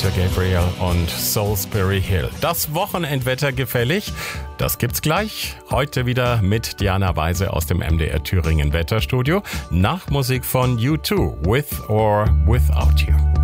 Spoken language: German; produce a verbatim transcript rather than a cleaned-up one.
Peter Gabriel und Salisbury Hill. Das Wochenendwetter gefällig? Das gibt's gleich. Heute wieder mit Diana Weise aus dem M D R Thüringen Wetterstudio. Nach Musik von U zwei, With or Without You.